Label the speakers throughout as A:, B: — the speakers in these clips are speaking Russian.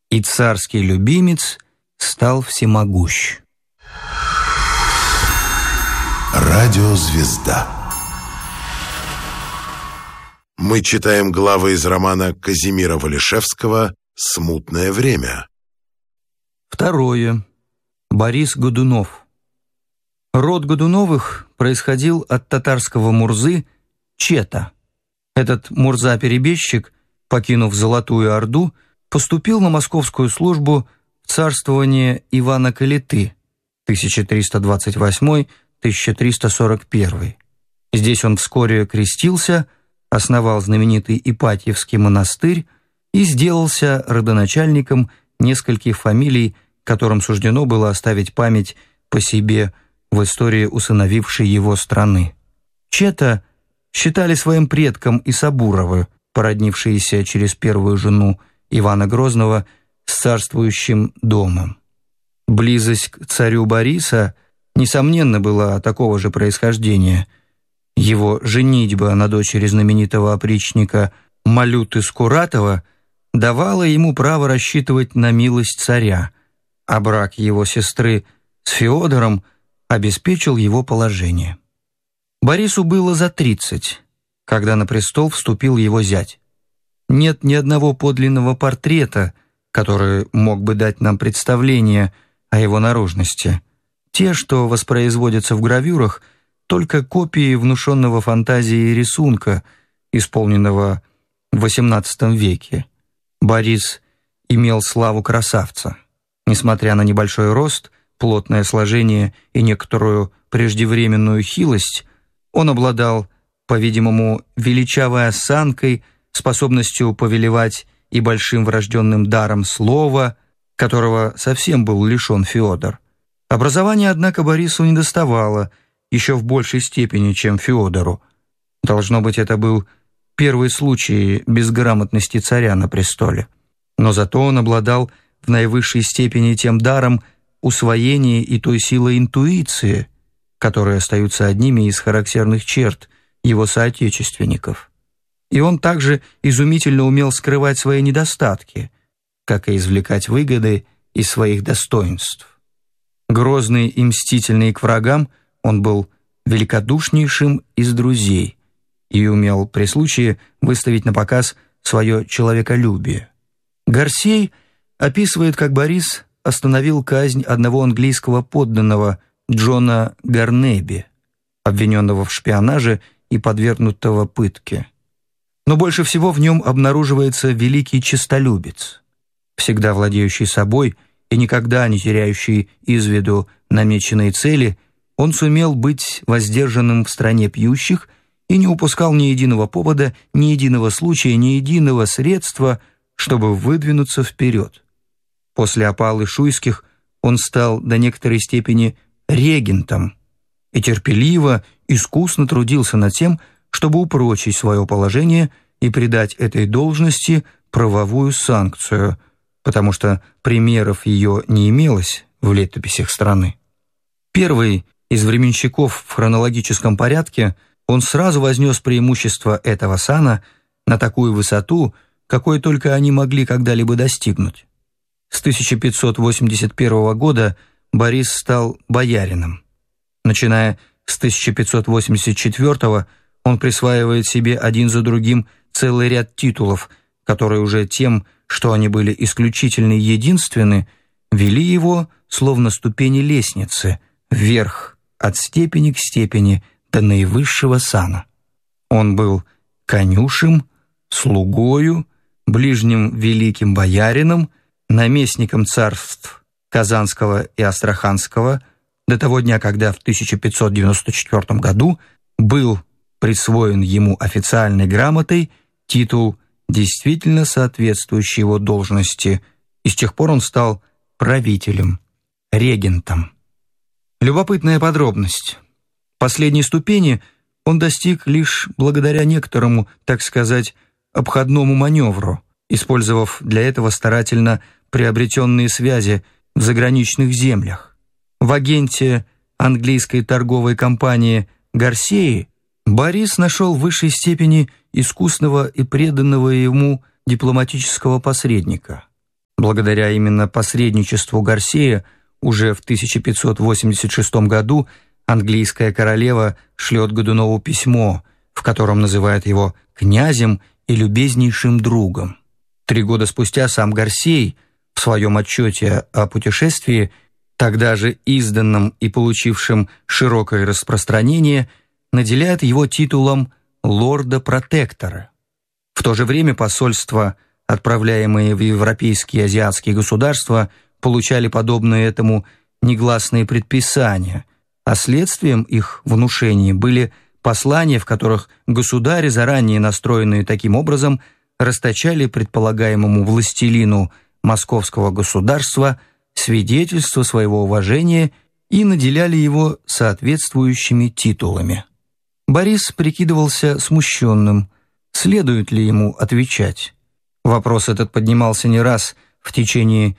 A: и царский любимец стал всемогущ.
B: Радиозвезда. Мы читаем главы из романа Казимира Валишевского «Смутное время».
A: Второе. Борис Годунов. Род Годуновых происходил от татарского Мурзы Чета. Этот Мурза-перебежчик, покинув Золотую Орду, поступил на московскую службу в царствование Ивана Калиты 1328-1341. Здесь он вскоре крестился, основал знаменитый Ипатьевский монастырь и сделался родоначальником нескольких фамилий, которым суждено было оставить память по себе в истории усыновившей его страны. Чета считали своим предком и Сабуровы, породнившиеся через первую жену Ивана Грозного с царствующим домом. Близость к царю Бориса, несомненно, была такого же происхождения. Его женитьба на дочери знаменитого опричника Малюты Скуратова давала ему право рассчитывать на милость царя, а брак его сестры с Феодором обеспечил его положение. Борису было за 30, когда на престол вступил его зять. Нет ни одного подлинного портрета, который мог бы дать нам представление о его наружности. Те, что воспроизводятся в гравюрах, только копии внушенного фантазией рисунка, исполненного в XVIII веке. Борис имел славу красавца. Несмотря на небольшой рост, плотное сложение и некоторую преждевременную хилость, он обладал, по-видимому, величавой осанкой, способностью повелевать и большим врожденным даром слова, которого совсем был лишен Феодор. Образования, однако, Борису недоставало еще в большей степени, чем Феодору. Должно быть, это был первый случай безграмотности царя на престоле. Но зато он обладал в наивысшей степени тем даром усвоения и той силой интуиции, которые остаются одними из характерных черт его соотечественников. И он также изумительно умел скрывать свои недостатки, как и извлекать выгоды из своих достоинств. Грозный и мстительный к врагам, он был великодушнейшим из друзей и умел при случае выставить на показ свое человеколюбие. Гарсей описывает, как Борис остановил казнь одного английского подданного Джона Гарнеби, обвиненного в шпионаже и подвергнутого пытке. Но больше всего в нем обнаруживается великий честолюбец, всегда владеющий собой и никогда не теряющий из виду намеченные цели. Он сумел быть воздержанным в стране пьющих и не упускал ни единого повода, ни единого случая, ни единого средства, чтобы выдвинуться вперед. После опалы Шуйских он стал до некоторой степени регентом и терпеливо, искусно трудился над тем, чтобы упрочить свое положение и придать этой должности правовую санкцию, потому что примеров ее не имелось в летописях страны. Первый из временщиков в хронологическом порядке, он сразу вознес преимущество этого сана на такую высоту, какой только они могли когда-либо достигнуть. С 1581 года Борис стал боярином. Начиная с 1584 он присваивает себе один за другим целый ряд титулов, которые уже тем, что они были исключительно единственны, вели его, словно ступени лестницы, вверх от степени к степени до наивысшего сана. Он был конюшем, слугою, ближним великим боярином, наместником царств Казанского и Астраханского до того дня, когда в 1594 году был присвоен ему официальной грамотой титул, действительно соответствующий его должности, и с тех пор он стал правителем, регентом. Любопытная подробность. Последней ступени он достиг лишь благодаря некоторому, так сказать, обходному маневру, использовав для этого старательно приобретенные связи в заграничных землях. В агенте английской торговой компании Гарсеи Борис нашел в высшей степени искусного и преданного ему дипломатического посредника. Благодаря именно посредничеству Гарсея уже в 1586 году английская королева шлет Годунову письмо, в котором называет его князем и любезнейшим другом. 3 года спустя сам Гарсей в своем отчете о путешествии, тогда же изданном и получившем широкое распространение, наделяет его титулом лорда-протектора. В то же время посольства, отправляемые в европейские и азиатские государства, получали подобные этому негласные предписания, а следствием их внушений были послания, в которых государи, заранее настроенные таким образом, расточали предполагаемому властелину московского государства свидетельство своего уважения и наделяли его соответствующими титулами. Борис прикидывался смущенным, следует ли ему отвечать. Вопрос этот поднимался не раз в течение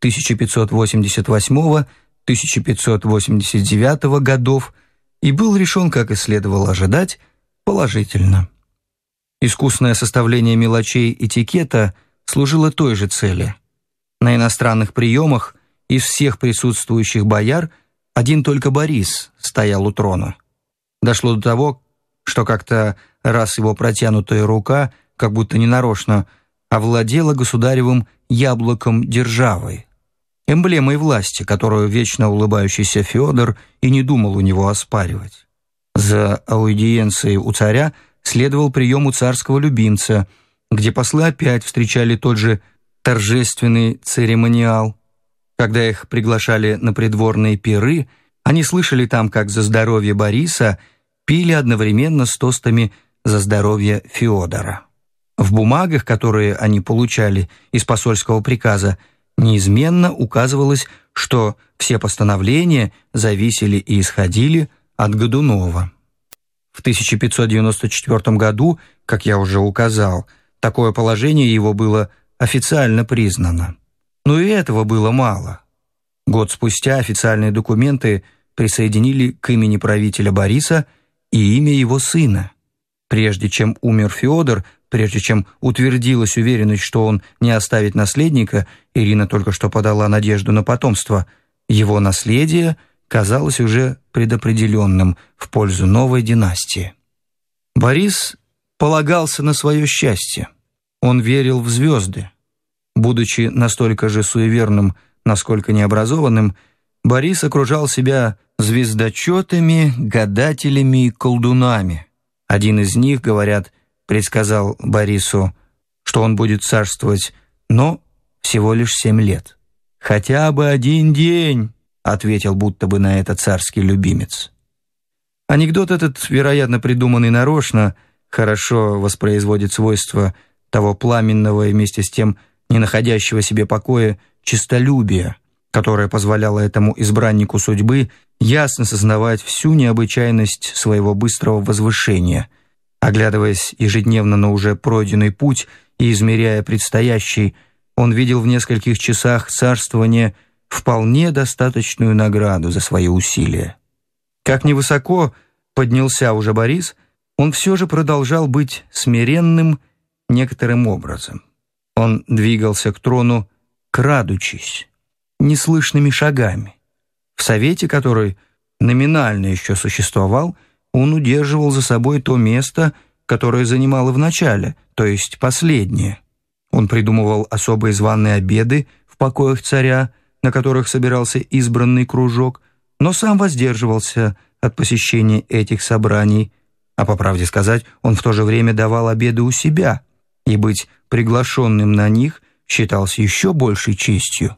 A: 1588-1589 годов и был решен, как и следовало ожидать, положительно. Искусное составление мелочей этикета служило той же цели. На иностранных приемах из всех присутствующих бояр один только Борис стоял у трона. Дошло до того, что как-то раз его протянутая рука, как будто ненарочно, овладела государевым яблоком державой, эмблемой власти, которую вечно улыбающийся Феодор и не думал у него оспаривать. За аудиенцией у царя следовал прием у царского любимца, где послы опять встречали тот же торжественный церемониал. Когда их приглашали на придворные пиры, они слышали там, как за здоровье Бориса пили одновременно с тостами за здоровье Феодора. В бумагах, которые они получали из посольского приказа, неизменно указывалось, что все постановления зависели и исходили от Годунова. В 1594 году, как я уже указал, такое положение его было официально признано. Но и этого было мало. Год спустя официальные документы присоединили к имени правителя Бориса и имя его сына. Прежде чем умер Феодор, прежде чем утвердилась уверенность, что он не оставит наследника, Ирина только что подала надежду на потомство, его наследие казалось уже предопределенным в пользу новой династии. Борис полагался на свое счастье. Он верил в звезды. Будучи настолько же суеверным, насколько необразованным, Борис окружал себя звездочетами, гадателями и колдунами. Один из них, говорят, предсказал Борису, что он будет царствовать, но всего лишь 7 лет. «Хотя бы 1 день», — ответил будто бы на это царский любимец. Анекдот этот, вероятно, придуманный нарочно, хорошо воспроизводит свойства того пламенного и вместе с тем не находящего себе покоя честолюбия, которое позволяло этому избраннику судьбы ясно сознавать всю необычайность своего быстрого возвышения. Оглядываясь ежедневно на уже пройденный путь и измеряя предстоящий, он видел в нескольких часах царствования вполне достаточную награду за свои усилия. Как невысоко поднялся уже Борис, он все же продолжал быть смиренным некоторым образом. Он двигался к трону, крадучись, неслышными шагами. В совете, который номинально еще существовал, он удерживал за собой то место, которое занимал и в начале, то есть последнее. Он придумывал особые званые обеды в покоях царя, на которых собирался избранный кружок, но сам воздерживался от посещения этих собраний, а, по правде сказать, он в то же время давал обеды у себя, и быть приглашенным на них считался еще большей честью.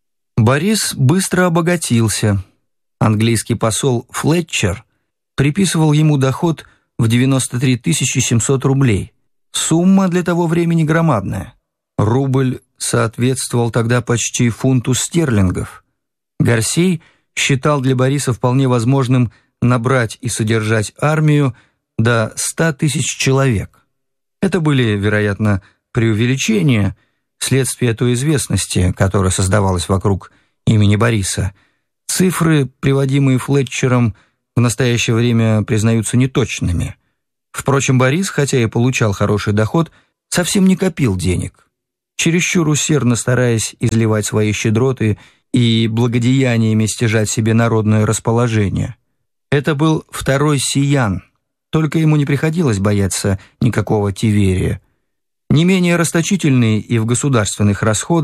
A: Борис быстро обогатился. Английский посол Флетчер приписывал ему доход в 93 700 рублей. Сумма для того времени громадная. Рубль соответствовал тогда почти фунту стерлингов. Гарсей считал для Бориса вполне возможным набрать и содержать армию до 100 000 человек. Это были, вероятно, преувеличения, вследствие той известности, которая создавалась вокруг имени Бориса. Цифры, приводимые Флетчером, в настоящее время признаются неточными. Впрочем, Борис, хотя и получал хороший доход, совсем не копил денег. чересчур усердно стараясь изливать свои щедроты и благодеяниями стяжать себе народное расположение. Это был второй Сиян, только ему не приходилось бояться никакого Тиверия. Не менее расточительный и в государственных расходах,